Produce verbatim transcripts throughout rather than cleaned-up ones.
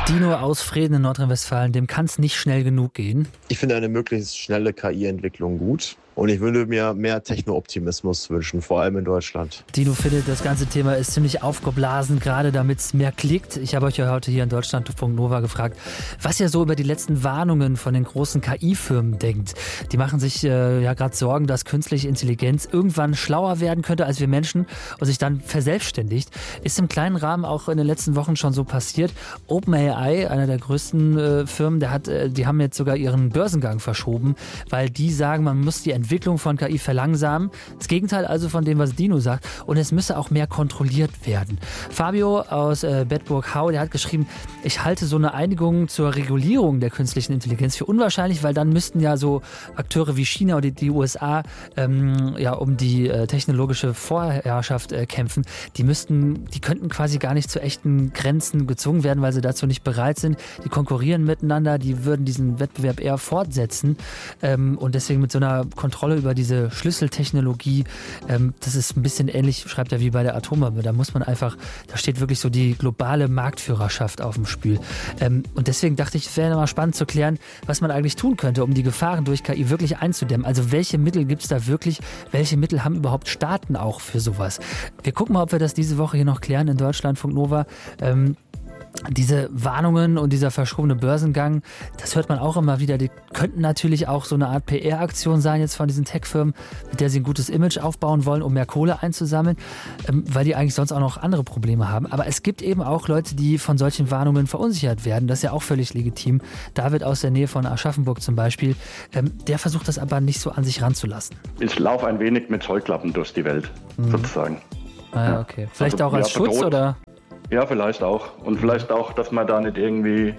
Dino aus Vreden in Nordrhein-Westfalen, dem kann es nicht schnell genug gehen. Ich finde eine möglichst schnelle K I-Entwicklung gut. Und ich würde mir mehr Techno-Optimismus wünschen, vor allem in Deutschland. Dino findet, das ganze Thema ist ziemlich aufgeblasen, gerade damit es mehr klickt. Ich habe euch ja heute hier in Deutschlandfunk Nova gefragt, was ihr so über die letzten Warnungen von den großen K I-Firmen denkt. Die machen sich äh, ja gerade Sorgen, dass künstliche Intelligenz irgendwann schlauer werden könnte als wir Menschen und sich dann verselbstständigt. Ist im kleinen Rahmen auch in den letzten Wochen schon so passiert. OpenAI, einer der größten äh, Firmen, der hat, äh, die haben jetzt sogar ihren Börsengang verschoben, weil die sagen, man muss die Entwicklung von K I verlangsamen. Das Gegenteil also von dem, was Dino sagt. Und es müsse auch mehr kontrolliert werden. Fabio aus äh, Bedburg-Hau, der hat geschrieben, ich halte so eine Einigung zur Regulierung der künstlichen Intelligenz für unwahrscheinlich, weil dann müssten ja so Akteure wie China oder die U S A ähm, ja um die äh, technologische Vorherrschaft äh, kämpfen. Die müssten, die könnten quasi gar nicht zu echten Grenzen gezwungen werden, weil sie dazu nicht bereit sind. Die konkurrieren miteinander, die würden diesen Wettbewerb eher fortsetzen. Ähm, und deswegen mit so einer Kontrolle über diese Schlüsseltechnologie, ähm, das ist ein bisschen ähnlich, schreibt er, wie bei der Atombombe. Da muss man einfach, da steht wirklich so die globale Marktführerschaft auf dem Spiel. Ähm, und deswegen dachte ich, es wäre mal spannend zu klären, was man eigentlich tun könnte, um die Gefahren durch K I wirklich einzudämmen. Also welche Mittel gibt es da wirklich? Welche Mittel haben überhaupt Staaten auch für sowas? Wir gucken mal, ob wir das diese Woche hier noch klären in Deutschlandfunk Nova. Ähm, Diese Warnungen und dieser verschobene Börsengang, das hört man auch immer wieder, die könnten natürlich auch so eine Art P R-Aktion sein jetzt von diesen Tech-Firmen, mit der sie ein gutes Image aufbauen wollen, um mehr Kohle einzusammeln, weil die eigentlich sonst auch noch andere Probleme haben. Aber es gibt eben auch Leute, die von solchen Warnungen verunsichert werden. Das ist ja auch völlig legitim. David aus der Nähe von Aschaffenburg zum Beispiel, der versucht das aber nicht so an sich ranzulassen. Ich laufe ein wenig mit Scheuklappen durch die Welt, mhm. sozusagen. Ah ja, okay. Vielleicht also, auch als ja, Schutz, oder? Ja, vielleicht auch. Und vielleicht auch, dass man da nicht irgendwie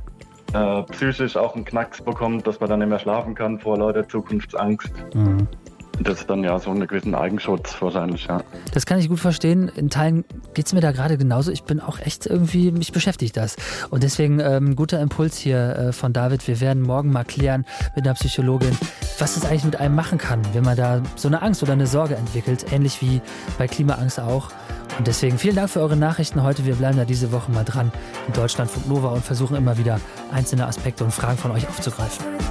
äh, psychisch auch einen Knacks bekommt, dass man dann nicht mehr schlafen kann vor lauter Zukunftsangst. Mhm. Das ist dann ja so einen gewissen Eigenschutz wahrscheinlich, ja. Das kann ich gut verstehen. In Teilen geht es mir da gerade genauso. Ich bin auch echt irgendwie, mich beschäftigt das. Und deswegen ähm, guter Impuls hier äh, von David. Wir werden morgen mal klären mit einer Psychologin, was es eigentlich mit einem machen kann, wenn man da so eine Angst oder eine Sorge entwickelt. Ähnlich wie bei Klimaangst auch. Und deswegen vielen Dank für eure Nachrichten heute. Wir bleiben da diese Woche mal dran in Deutschlandfunk Nova und versuchen immer wieder einzelne Aspekte und Fragen von euch aufzugreifen.